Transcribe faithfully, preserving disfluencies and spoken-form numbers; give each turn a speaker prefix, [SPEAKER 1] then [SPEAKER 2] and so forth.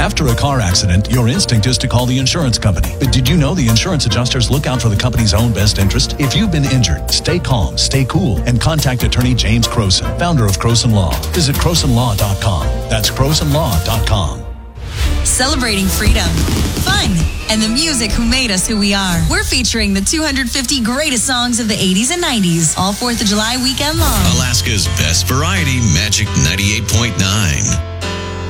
[SPEAKER 1] After a car accident, your instinct is to call the insurance company. But did you know the insurance adjusters look out for the company's own best interest? If you've been injured, stay calm, stay cool, and contact attorney James Croson, founder of Croson Law. Visit croson law dot com. That's croson law dot com.
[SPEAKER 2] Celebrating freedom, fun, and the music who made us who we are. We're featuring the two hundred fifty greatest songs of the eighties and nineties, all fourth of July weekend long.
[SPEAKER 3] Alaska's best variety, Magic ninety-eight point nine.